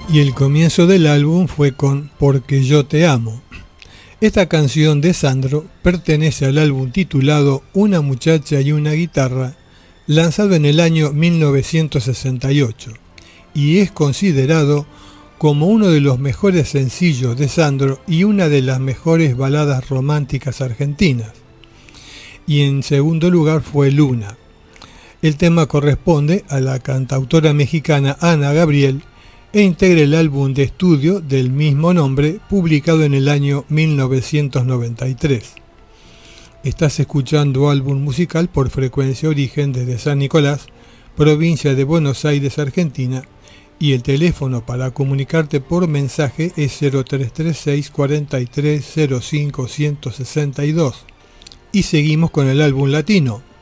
Y el comienzo del álbum fue con Porque yo te amo. Esta canción de Sandro pertenece al álbum titulado Una muchacha y una guitarra, lanzado en el año 1968, y es considerado como uno de los mejores sencillos de Sandro y una de las mejores baladas románticas argentinas. Y en segundo lugar fue Luna. El tema corresponde a la cantautora mexicana Ana Gabriel e integra el álbum de estudio del mismo nombre, publicado en el año 1993. Estás escuchando álbum musical por Frecuencia Origen desde San Nicolás, provincia de Buenos Aires, Argentina, y el teléfono para comunicarte por mensaje es 0336 43 05 162. Y seguimos con el álbum latino.